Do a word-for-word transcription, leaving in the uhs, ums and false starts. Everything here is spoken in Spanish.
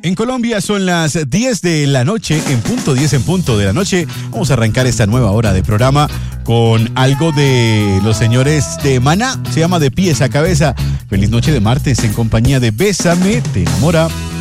En Colombia son las diez de la noche, en punto, diez en punto de la noche. Vamos a arrancar esta nueva hora de programa con algo de los señores de Maná. Se llama De Pies a Cabeza. Feliz noche de martes en compañía de Bésame, te enamora.